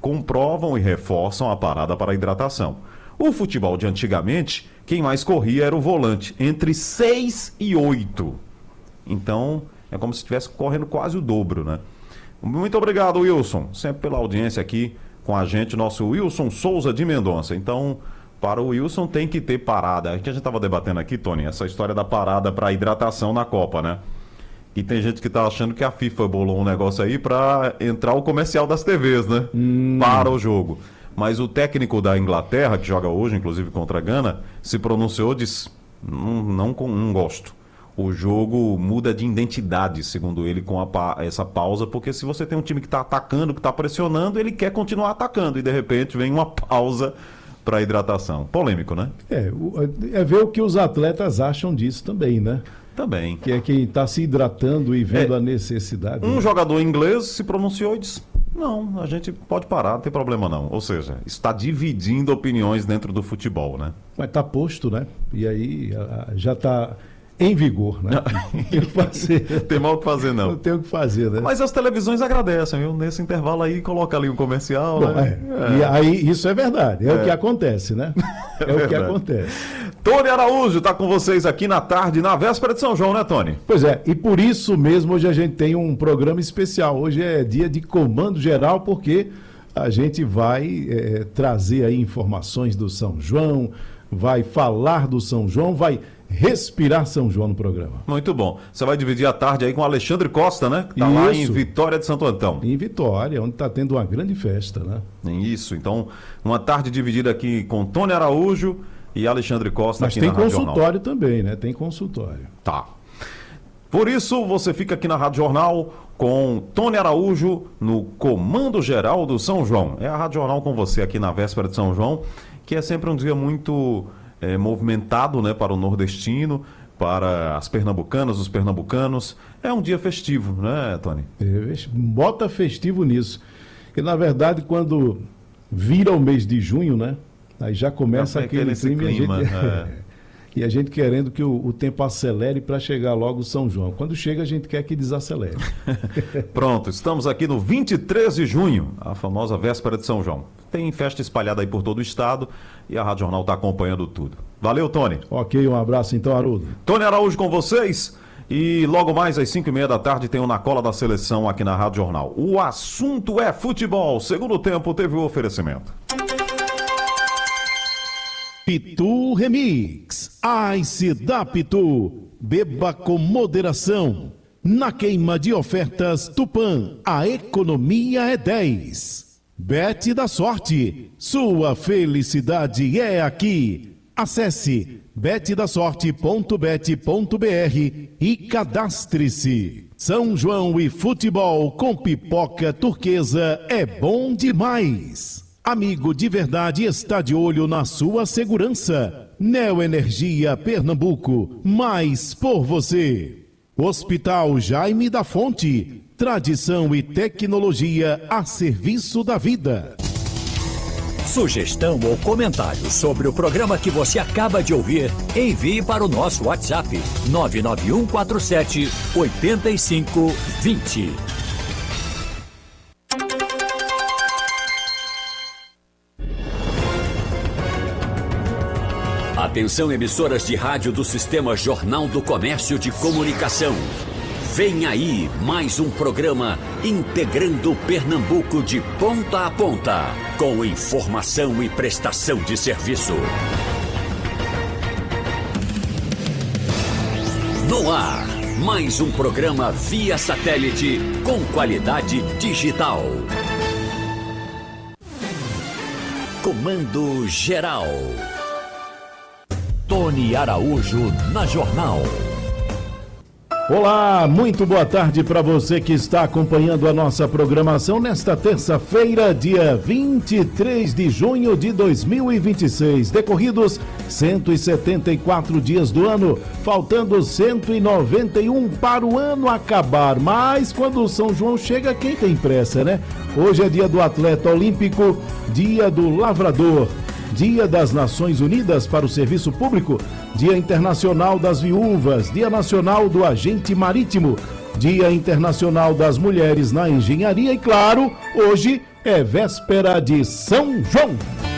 comprovam e reforçam a parada para a hidratação. O futebol de antigamente, quem mais corria era o volante, entre 6 e 8. Então, é como se estivesse correndo quase o dobro, né? Muito obrigado, Wilson, sempre pela audiência aqui com a gente, nosso Wilson Souza de Mendonça. Então, para o Wilson tem que ter parada. A gente estava debatendo aqui, Tony, essa história da parada para hidratação na Copa, né? E tem gente que tá achando que a FIFA bolou um negócio aí para entrar o comercial das TVs, né? Para o jogo. Mas o técnico da Inglaterra, que joga hoje, inclusive contra a Gana, se pronunciou e disse, não gosto. O jogo muda de identidade, segundo ele, com essa pausa, porque se você tem um time que está atacando, que está pressionando, ele quer continuar atacando e de repente vem uma pausa para hidratação. Polêmico, né? É ver o que os atletas acham disso também, né? Também. Que é quem está se hidratando e vendo a necessidade. Um jogador inglês se pronunciou e disse, não, a gente pode parar, não tem problema não. Ou seja, está dividindo opiniões dentro do futebol, né? Mas está posto, né? E aí já está em vigor, né? Não tem o que fazer. Tem mal o que fazer, não. Não tem o que fazer, né? Mas as televisões agradecem, viu? Nesse intervalo aí, coloca ali um comercial, bom, né? E aí, isso é verdade. O que acontece, né? O que acontece. Tony Araújo está com vocês aqui na tarde, na véspera de São João, né, Tony? Pois é, e por isso mesmo hoje a gente tem um programa especial. Hoje é dia de comando geral, porque a gente vai trazer aí informações do São João, vai falar do São João, vai respirar São João no programa. Muito bom. Você vai dividir a tarde aí com o Alexandre Costa, né? Que está lá em Vitória de Santo Antão. Em Vitória, onde está tendo uma grande festa, né? Isso, então uma tarde dividida aqui com Tony Araújo e Alexandre Costa. Mas aqui na Rádio Jornal. Mas tem consultório também, né? Tem consultório. Tá. Por isso, você fica aqui na Rádio Jornal com Tony Araújo no Comando Geral do São João. É a Rádio Jornal com você aqui na véspera de São João, que é sempre um dia muito movimentado, né, para o nordestino, para as pernambucanas, os pernambucanos. É um dia festivo, né, Tony? Bota festivo nisso. E, na verdade, quando vira o mês de junho, né, aí já começa aquele clima. E a gente querendo que o tempo acelere para chegar logo o São João. Quando chega, a gente quer que desacelere. Pronto, estamos aqui no 23 de junho, a famosa véspera de São João. Tem festa espalhada aí por todo o estado e a Rádio Jornal está acompanhando tudo. Valeu, Tony. Ok, um abraço então, Haroldo. Tony Araújo com vocês. E logo mais às 5h30 da tarde tem o Na Cola da Seleção aqui na Rádio Jornal. O assunto é futebol. Segundo tempo teve o oferecimento. Pitu Remix. Ice da Pitu. Beba com moderação. Na queima de ofertas Tupã, a economia é 10. Bet da Sorte. Sua felicidade é aqui. Acesse betdasorte.bet.br e cadastre-se. São João e futebol com pipoca turquesa é bom demais. Amigo de verdade está de olho na sua segurança. Neoenergia Pernambuco, mais por você. Hospital Jaime da Fonte, tradição e tecnologia a serviço da vida. Sugestão ou comentário sobre o programa que você acaba de ouvir, envie para o nosso WhatsApp 99147-8520. Atenção, emissoras de rádio do Sistema Jornal do Comércio de Comunicação. Vem aí mais um programa integrando Pernambuco de ponta a ponta, com informação e prestação de serviço. No ar, mais um programa via satélite com qualidade digital. Comando Geral. Tony Araújo na Jornal. Olá, muito boa tarde para você que está acompanhando a nossa programação nesta terça-feira, dia 23 de junho de 2026. Decorridos 174 dias do ano, faltando 191 para o ano acabar. Mas quando o São João chega, quem tem pressa, né? Hoje é dia do atleta olímpico, dia do lavrador, Dia das Nações Unidas para o Serviço Público, Dia Internacional das Viúvas, Dia Nacional do Agente Marítimo, Dia Internacional das Mulheres na Engenharia e, claro, hoje, é véspera de São João.